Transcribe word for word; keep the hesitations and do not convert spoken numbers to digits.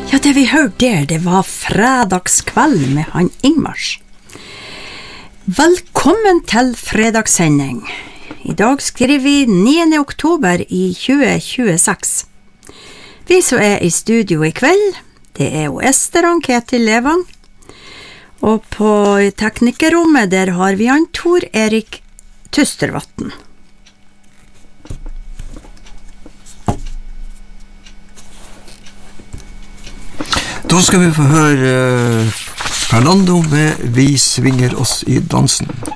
Ja, det vi hørte der, det var fredagskveld med han Ingmars. Velkommen til fredagssending. I dag skriver vi niende oktober i tjue tjueseks. Vi som er i studio i kveld, det er jo Ester og Ketil Levang. Og på teknikerrommet der har vi han Tor Erik Tystervatn. Da skal vi få høre Fernando med Vi svinger oss i dansen.